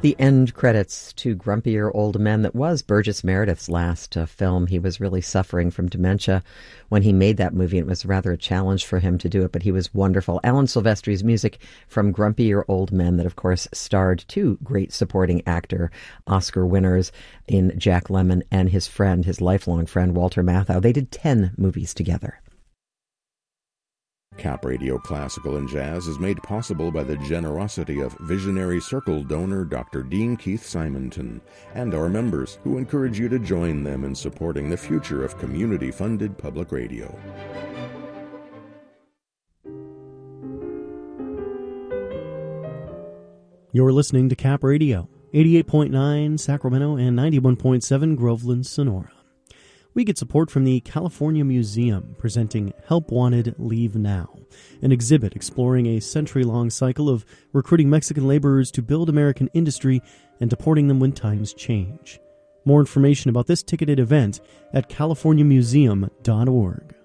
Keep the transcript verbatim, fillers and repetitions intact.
the end credits to Grumpier Old Men that was Burgess Meredith's last uh, film. He was really suffering from dementia when he made that movie. It was rather a challenge for him to do it, but he was wonderful. Alan Silvestri's music from Grumpier Old Men that, of course, starred two great supporting actor Oscar winners in Jack Lemmon and his friend, his lifelong friend, Walter Matthau. They did ten movies together. Cap Radio Classical and Jazz is made possible by the generosity of Visionary Circle donor Doctor Dean Keith Simonton and our members, who encourage you to join them in supporting the future of community-funded public radio. You're listening to Cap Radio, eighty-eight point nine Sacramento and ninety-one point seven Groveland, Sonora. We get support from the California Museum, presenting Help Wanted, Leave Now, an exhibit exploring a century-long cycle of recruiting Mexican laborers to build American industry and deporting them when times change. More information about this ticketed event at california museum dot org.